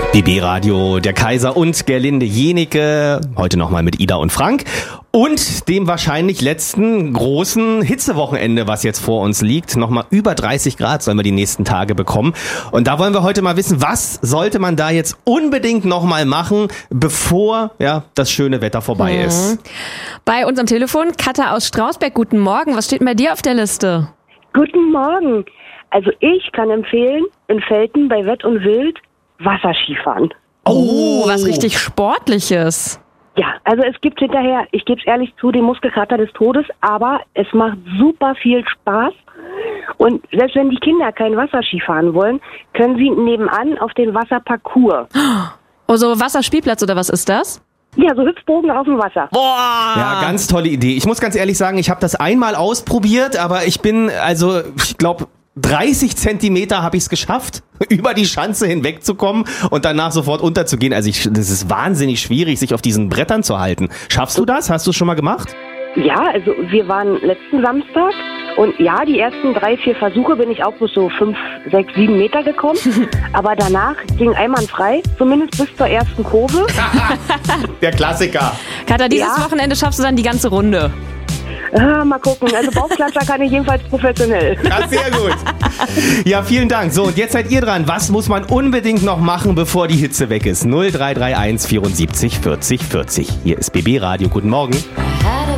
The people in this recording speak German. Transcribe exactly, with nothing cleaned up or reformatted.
B B Radio, der Kaiser und Gerlinde Jenike, heute nochmal mit Ida und Frank und dem wahrscheinlich letzten großen Hitzewochenende, was jetzt vor uns liegt. Nochmal über dreißig Grad sollen wir die nächsten Tage bekommen. Und da wollen wir heute mal wissen, was sollte man da jetzt unbedingt nochmal machen, bevor ja das schöne Wetter vorbei mhm. ist. Bei uns am Telefon Katha aus Strausberg. Guten Morgen, was steht denn bei dir auf der Liste? Guten Morgen. Also ich kann empfehlen, in Velten bei Wett und Wild Wasserskifahren. Oh, was richtig Sportliches. Ja, also es gibt hinterher, ich gebe es ehrlich zu, den Muskelkater des Todes, aber es macht super viel Spaß. Und selbst wenn die Kinder kein Wasserski fahren wollen, können sie nebenan auf den Wasserparcours. Oh, so Wasserspielplatz oder was ist das? Ja, so Hüpfbogen auf dem Wasser. Boah! Ja, ganz tolle Idee. Ich muss ganz ehrlich sagen, ich habe das einmal ausprobiert, aber ich bin, also ich glaube, dreißig Zentimeter habe ich es geschafft, über die Schanze hinwegzukommen und danach sofort unterzugehen. Also ich, das ist wahnsinnig schwierig, sich auf diesen Brettern zu halten. Schaffst du das? Hast du es schon mal gemacht? Ja, also wir waren letzten Samstag und ja, die ersten drei, vier Versuche bin ich auch bis so fünf, sechs, sieben Meter gekommen. Aber danach ging einwandfrei, zumindest bis zur ersten Kurve. Der Klassiker. Katha, dieses Ja. Wochenende schaffst du dann die ganze Runde. Ah, mal gucken. Also Bauchklatscher kann ich jedenfalls professionell. Ja, sehr gut. Ja, vielen Dank. So, und jetzt seid ihr dran. Was muss man unbedingt noch machen, bevor die Hitze weg ist? null drei drei eins vierundsiebzig vierzig vierzig. Hier ist B B Radio. Guten Morgen.